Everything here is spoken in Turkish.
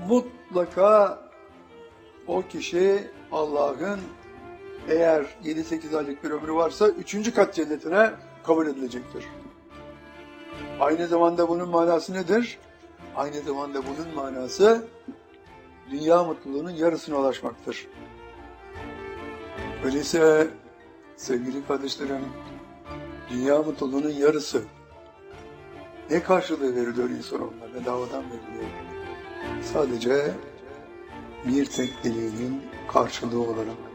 mutlaka o kişi Allah'ın eğer 7-8 aylık bir ömrü varsa 3. kat cennetine kabul edilecektir. Aynı zamanda bunun manası nedir? Aynı zamanda bunun manası dünya mutluluğunun yarısına ulaşmaktır. Öyleyse sevgili kardeşlerim, dünya mutluluğunun yarısı ne karşılığı veriliyor insanoğluna? Bedavadan veriliyor. Sadece bir tek dileğinin karşılığı olarak.